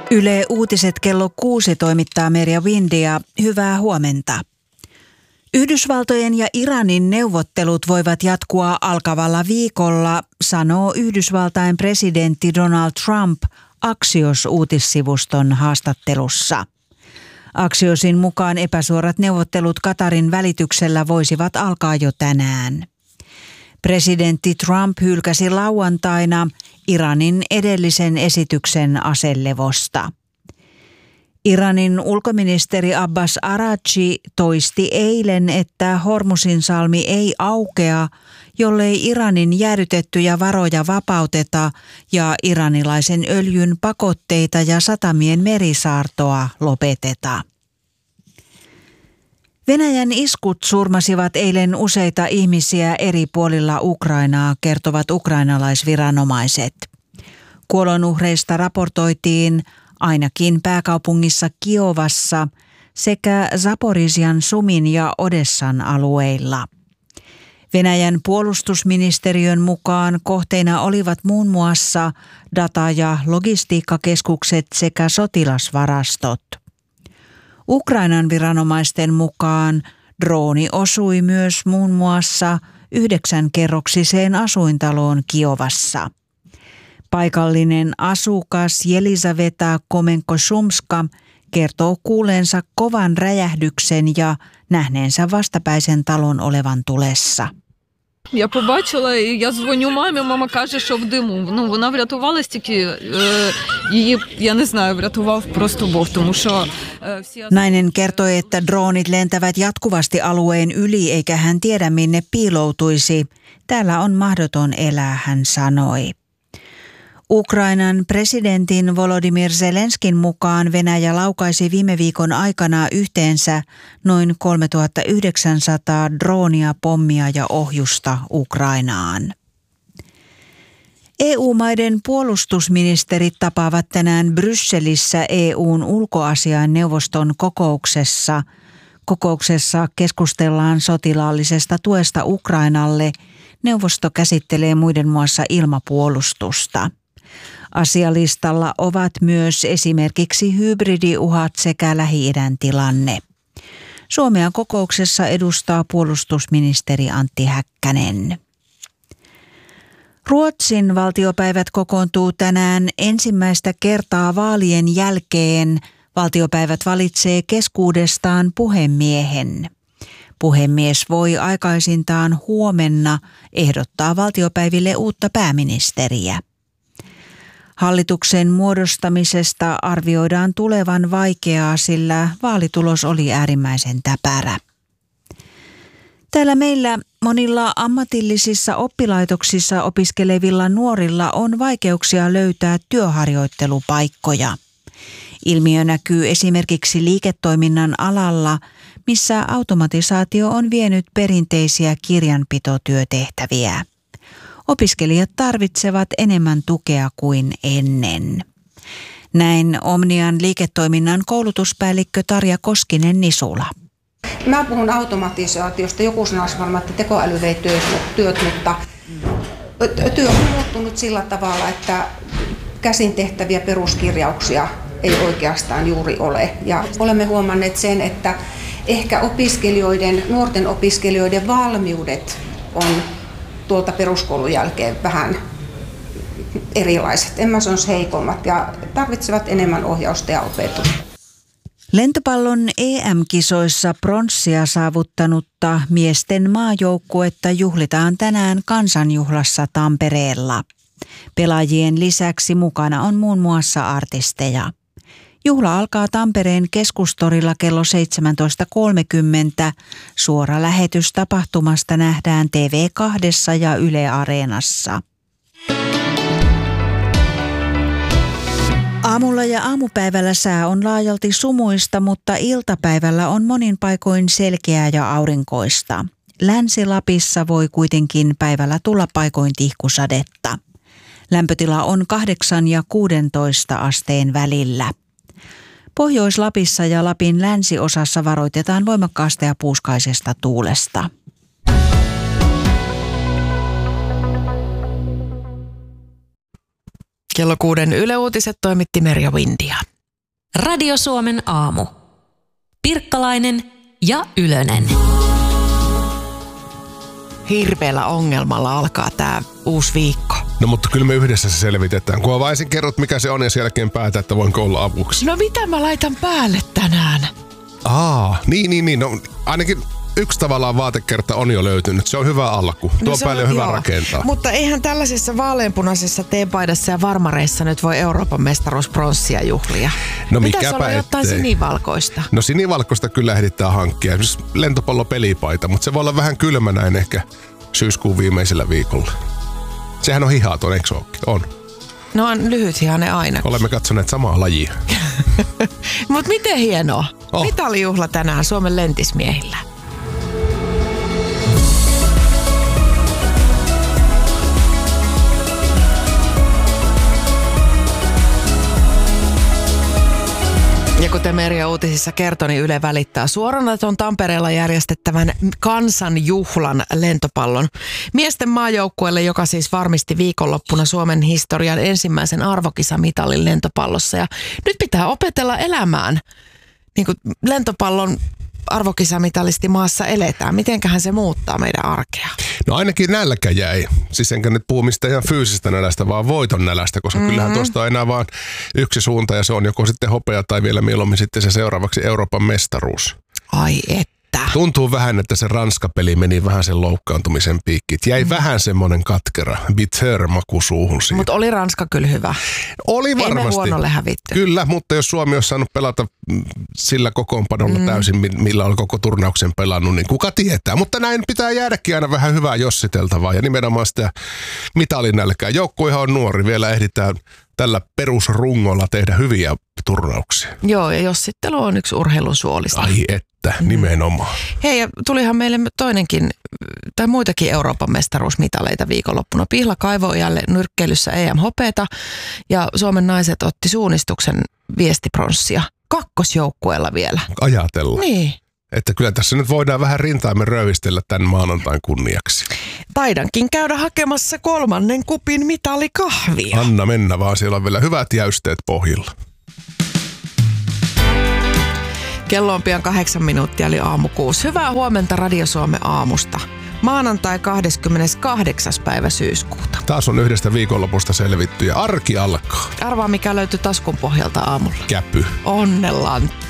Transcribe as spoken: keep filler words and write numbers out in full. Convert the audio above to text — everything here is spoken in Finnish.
Yle Uutiset kello kuusi toimittaa Merja Windia. Hyvää huomenta. Yhdysvaltojen ja Iranin neuvottelut voivat jatkua alkavalla viikolla, sanoo Yhdysvaltain presidentti Donald Trump Axios-uutissivuston haastattelussa. Axiosin mukaan epäsuorat neuvottelut Qatarin välityksellä voisivat alkaa jo tänään. Presidentti Trump hylkäsi lauantaina Iranin edellisen esityksen aselevosta. Iranin ulkoministeri Abbas Araghchi toisti eilen, että Hormuzin salmi ei aukea, jollei Iranin jäädytettyjä varoja vapauteta ja iranilaisen öljyn pakotteita ja satamien merisaartoa lopeteta. Venäjän iskut surmasivat eilen useita ihmisiä eri puolilla Ukrainaa, kertovat ukrainalaisviranomaiset. Kuolonuhreista raportoitiin ainakin pääkaupungissa Kiovassa sekä Zaporizhian, Sumin ja Odessan alueilla. Venäjän puolustusministeriön mukaan kohteina olivat muun muassa data- ja logistiikkakeskukset sekä sotilasvarastot. Ukrainan viranomaisten mukaan drooni osui myös muun muassa yhdeksänkerroksiseen asuintaloon Kiovassa. Paikallinen asukas Jelizaveta Komenko-Shumska kertoo kuuleensa kovan räjähdyksen ja nähneensä vastapäisen talon olevan tulessa. Я побачила, і я дзвоню мамі, мама каже, що в диму. Ну, вона врятувалась тільки, е, її, я не знаю, врятував просто Бог, тому що е, всі... Nainen kertoi, että droonit lentävät jatkuvasti alueen yli, eikä hän tiedä minne piiloutuisi. Täällä on mahdoton elää, hän sanoi. Ukrainan presidentin Volodymyr Zelenskin mukaan Venäjä laukaisi viime viikon aikana yhteensä noin kolmetuhattayhdeksänsataa droonia, pommia ja ohjusta Ukrainaan. E U-maiden puolustusministerit tapaavat tänään Brysselissä E U:n ulkoasiainneuvoston kokouksessa. Kokouksessa keskustellaan sotilaallisesta tuesta Ukrainalle. Neuvosto käsittelee muiden muassa ilmapuolustusta. Asialistalla ovat myös esimerkiksi hybridiuhat sekä Lähi-idän tilanne. Suomea kokouksessa edustaa puolustusministeri Antti Häkkänen. Ruotsin valtiopäivät kokoontuu tänään ensimmäistä kertaa vaalien jälkeen. Valtiopäivät valitsee keskuudestaan puhemiehen. Puhemies voi aikaisintaan huomenna ehdottaa valtiopäiville uutta pääministeriä. Hallituksen muodostamisesta arvioidaan tulevan vaikeaa, sillä vaalitulos oli äärimmäisen täpärä. Täällä meillä monilla ammatillisissa oppilaitoksissa opiskelevilla nuorilla on vaikeuksia löytää työharjoittelupaikkoja. Ilmiö näkyy esimerkiksi liiketoiminnan alalla, missä automatisaatio on vienyt perinteisiä kirjanpitotyötehtäviä. Opiskelijat tarvitsevat enemmän tukea kuin ennen. Näin Omnian liiketoiminnan koulutuspäällikkö Tarja Koskinen-Nisula. Mä puhun automatisaatiosta. Joku sanoisi varmaan, että tekoäly vei työt, mutta työ on muuttunut sillä tavalla, että käsin tehtäviä peruskirjauksia ei oikeastaan juuri ole. Ja olemme huomanneet sen, että ehkä opiskelijoiden, nuorten opiskelijoiden valmiudet on tuolta peruskoulun jälkeen vähän erilaiset. En mä sanoisi heikommat ja tarvitsevat enemmän ohjausta ja opetusta. Lentopallon E M-kisoissa pronssia saavuttanut miesten maajoukkuetta juhlitaan tänään kansanjuhlassa Tampereella. Pelaajien lisäksi mukana on muun muassa artisteja. Juhla alkaa Tampereen keskustorilla kello seitsemäntoista kolmekymmentä. Suora lähetys tapahtumasta nähdään T V kaksi ja Yle Areenassa. Aamulla ja aamupäivällä sää on laajalti sumuista, mutta iltapäivällä on monin paikoin selkeää ja aurinkoista. Länsi-Lapissa voi kuitenkin päivällä tulla paikoin tihkusadetta. Lämpötila on kahdeksan ja kuusitoista asteen välillä. Pohjois-Lapissa ja Lapin länsiosassa varoitetaan voimakkaasta ja puuskaisesta tuulesta. Kello kuuden Yle Uutiset toimitti Merja Windia. Radio Suomen aamu. Pirkkalainen ja Ylönen. Hirveällä ongelmalla alkaa tää uusi viikko. No mutta kyllä me yhdessä se selvitetään. Kun vain kerrot mikä se on ja sen jälkeen päätä, että voinko olla avuksi. No mitä mä laitan päälle tänään? Aa, niin niin niin. No ainakin yksi tavallaan vaatekerta on jo löytynyt. Se on hyvä alku. Tuo no päälle on hyvä joo. rakentaa. Mutta eihän tällaisessa vaaleanpunaisessa teepaidassa ja varmareissa nyt voi Euroopan mestaruuspronssia juhlia. No mitäs mikäpä olla jotain ettei. Sinivalkoista? No sinivalkoista kyllä ehditään hankkia. Esimerkiksi lentopallopelipaita, mutta se voi olla vähän kylmä näin ehkä syyskuun viimeisellä viikolla. Sehän on hihaton, eikö ookin? On. No on lyhythihainen aina. Olemme katsoneet samaa lajia. Mut miten hienoa. Oh. Mitalijuhla tänään Suomen lentismiehillä. Ja kuten Merja uutisissa kertoi, niin Yle välittää suorana tuon Tampereella järjestettävän kansanjuhlan lentopallon miesten maajoukkueelle, joka siis varmisti viikonloppuna Suomen historian ensimmäisen arvokisamitalin lentopallossa. Ja nyt pitää opetella elämään, niin kuin lentopallon arvokisamitalisti maassa eletään. Mitenköhän se muuttaa meidän arkea? No ainakin nälkä jäi. Siis enkä nyt puhu mistä ihan fyysistä nälästä, vaan voiton nälästä, koska mm-hmm. kyllähän tuosta on enää vaan yksi suunta ja se on joko sitten hopea tai vielä mieluummin sitten se seuraavaksi Euroopan mestaruus. Ai että. Tuntuu vähän, että se Ranska-peli meni vähän sen loukkaantumisen piikkiin. Jäi mm. vähän semmoinen katkera, bitter maku suuhun siitä. Mutta oli Ranska kyllä hyvä. Oli varmasti. Ei me huonolle hävitty. Kyllä, mutta jos Suomi olisi saanut pelata sillä kokoonpanolla mm. täysin, millä on koko turnauksen pelannut, niin kuka tietää. Mutta näin pitää jäädäkin aina vähän hyvää jossiteltavaa ja nimenomaan sitä mitalin nälkää. Joukkuehan on nuori, vielä ehditään tällä perusrungolla tehdä hyviä turnauksia. Joo, ja jossittelu on yksi urheilun suolista. Ai että, nimenomaan. Hei, ja tulihan meille toinenkin, tai muitakin Euroopan mestaruusmitaleita viikonloppuna. Pihla Kaivojalle nyrkkeilyssä E M-hopeeta, ja Suomen naiset otti suunnistuksen viestipronssia. Kakkosjoukkueella vielä. Ajatella. Niin. Että kyllä tässä nyt voidaan vähän rintaamme rövistellä tämän maanantain kunniaksi. Taidankin käydä hakemassa kolmannen kupin mitalikahvia. Anna mennä vaan, siellä on vielä hyvät jäysteet pohjilla. Kello on pian kahdeksan minuuttia, eli aamu kuusi. Hyvää huomenta Radio Suomen aamusta. Maanantai kahdeskymmeneskahdeksas päivä syyskuuta. Taas on yhdestä viikonlopusta selvitty ja arki alkaa. Arvaa mikä löytyi taskun pohjalta aamulla. Käpy. Onnellantti.